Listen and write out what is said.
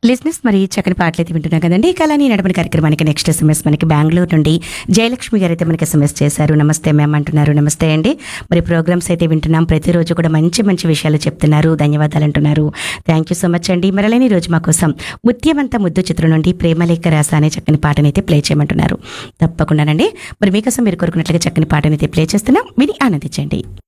లిజినెస్ మరి చక్కని పాటలైతే వింటున్నాం కదండి. కళాని నడపని కార్యక్రమానికి నెక్స్ట్ ఎస్ఎంఎస్ మనకి బెంగళూరు నుండి జయలక్ష్మి గారు అయితే మనకి ఎస్ఎంఎస్ చేశారు. నమస్తే మ్యామ్ అంటున్నారు. నమస్తే అండి. మరి ప్రోగ్రామ్స్ అయితే వింటున్నాం, ప్రతిరోజు కూడా మంచి మంచి విషయాలు చెప్తున్నారు, ధన్యవాదాలు అంటున్నారు. థ్యాంక్ యూ సో మచ్ అండి. మరలేని రోజు మా కోసం ముత్యమంత ముద్దు చిత్రం నుండి ప్రేమలేఖ రాస అనే చక్కని పాటనైతే ప్లే చేయమంటున్నారు. తప్పకుండానండి. మరి మీకోసం మీరు కోరుకున్నట్లుగా చక్కని పాటనైతే ప్లే చేస్తున్నాం, విని ఆనందించండి.